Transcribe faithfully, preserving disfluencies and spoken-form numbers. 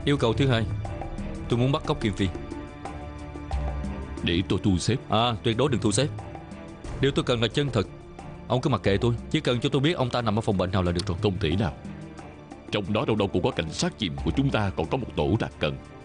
Yêu cầu thứ hai, tôi muốn bắt cóc Kim Phi. Để tôi thu xếp. À, tuyệt đối đừng thu xếp. Điều tôi cần là chân thật. Ông cứ mặc kệ tôi, chỉ cần cho tôi biết ông ta nằm ở phòng bệnh nào là được rồi. Không thể nào. Trong đó đâu đâu cũng có cảnh sát chìm của chúng ta, còn có một tổ đặc cần.